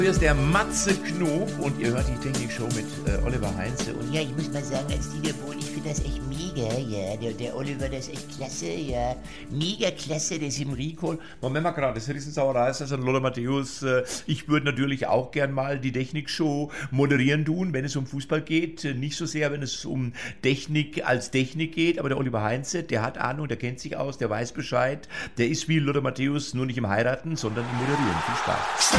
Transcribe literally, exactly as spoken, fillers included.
Hier ist der Matze Knob und ihr hört die Technikshow mit äh, Oliver Heinze. Und ja, ich muss mal sagen, als Dieter Bohlen, ich finde das echt mega, ja. Der, der Oliver, der ist echt klasse, ja. Mega klasse, der ist im Recall. Moment mal gerade, das Riesensauerei ist also Lothar Matthäus. Äh, ich würde natürlich auch gern mal die Technikshow moderieren tun, wenn es um Fußball geht. Nicht so sehr, wenn es um Technik als Technik geht, aber der Oliver Heinze, der hat Ahnung, der kennt sich aus, der weiß Bescheid. Der ist wie Lothar Matthäus, nur nicht im Heiraten, sondern im Moderieren. Viel Spaß.